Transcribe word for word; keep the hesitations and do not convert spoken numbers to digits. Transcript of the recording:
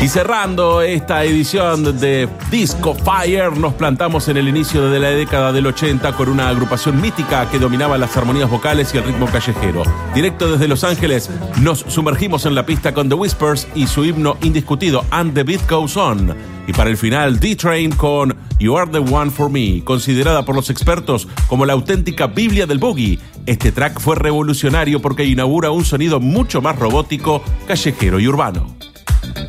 Y cerrando esta edición de Disco Fire, nos plantamos en el inicio de la década del ochenta con una agrupación mítica que dominaba las armonías vocales y el ritmo callejero. Directo desde Los Ángeles, nos sumergimos en la pista con The Whispers y su himno indiscutido, And the Beat Goes On. Y para el final, D-Train con You Are the One for Me, considerada por los expertos como la auténtica Biblia del boogie. Este track fue revolucionario porque inaugura un sonido mucho más robótico, callejero y urbano.